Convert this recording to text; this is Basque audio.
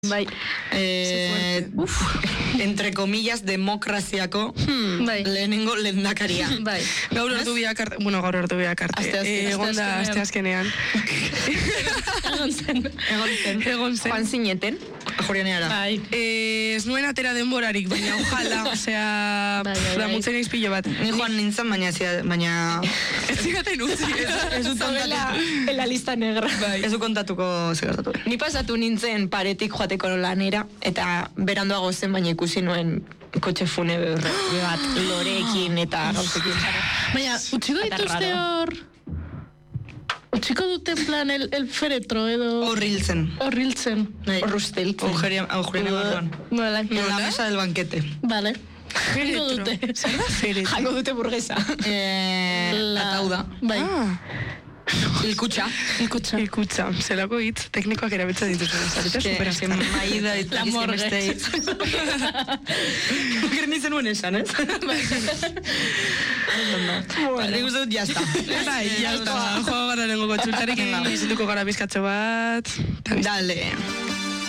Bai. Entre comillas, demokraziako lehenengo lehendakaria. Bai. Gaur hartu biak arte, gaur hartu biak arte. Egon da asteazkenean. Egon zen. Joan zineten. Jorianeara. Bai. Ez nuen atera denborarik, baina ojala, osea, damutzen eiz pilo bat. Ni joan nintzen, baina ez zigaten utzi. Ez dut kontatuko. En la lista negra. Ez dut kontatuko zigartatu. Ni pasatu nintzen paretik joateko lanera, eta berandoago zen, baina ikusi nuen kotxe funebre bat loreekin eta gauzekin. Baina, utxiko dituzte hor... Utxiko duten plan el feretro edo... Horriltzen. Horriltzen. Horrusteltzen. Aujurien barruan. Vale. En la mesa del banquete. Vale. Jango dute. Zer da feretro? Jango dute burguesa. Atauda. Bai. Ilkutxa. Ilkutxa. Zelako hitz teknikoak erabiltzen dituzu. Zareta superaskara. Maida La morgue. Ger nintzen nuen esan, ez? Nik uste dut, jazta. Bai, jazta. Joa gara nengo kontsultarik, izinduko gara bizkatxo bat. Dale.